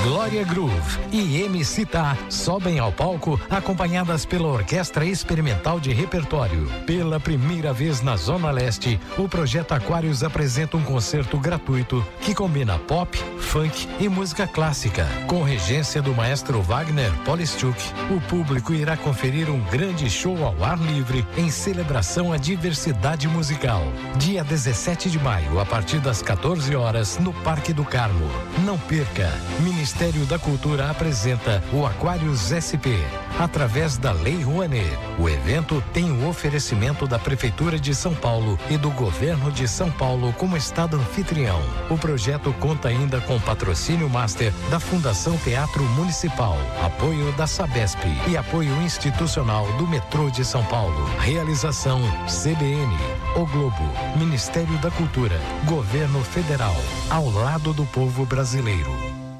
Glória Groove e MC Tá sobem ao palco acompanhadas pela Orquestra Experimental de Repertório. Pela primeira vez na Zona Leste, o Projeto Aquários apresenta um concerto gratuito que combina pop, funk e música clássica. Com regência do maestro Wagner Polischuk, o público irá conferir um grande show ao ar livre em celebração à diversidade musical. Dia 17 de maio, a partir das 14 horas, no Parque do Carmo. Não perca! Ministério da Cultura apresenta o Aquários SP, através da Lei Rouanet. O evento tem o oferecimento da Prefeitura de São Paulo e do Governo de São Paulo como estado anfitrião. O projeto conta ainda com patrocínio master da Fundação Teatro Municipal, apoio da Sabesp e apoio institucional do Metrô de São Paulo. Realização CBN, O Globo, Ministério da Cultura, Governo Federal, ao lado do povo brasileiro.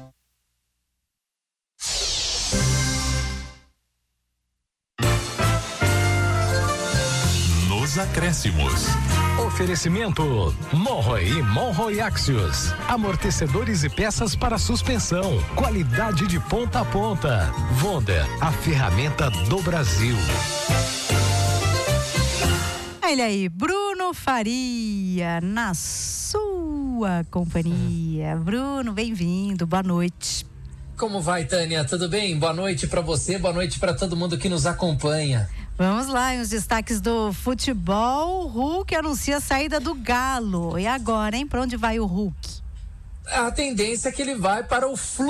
Nos acréscimos. Oferecimento Monroe e Monroe Axios. Amortecedores e peças para suspensão. Qualidade de ponta a ponta. Wonder, a ferramenta do Brasil. Olha aí, Bruno Faria, na sua companhia. Bruno, bem-vindo, boa noite. Como vai, Tânia? Tudo bem? Boa noite para você, boa noite para todo mundo que nos acompanha. Vamos lá, os destaques do futebol. Hulk anuncia a saída do Galo. E agora, hein? Para onde vai o Hulk? A tendência é que ele vai para o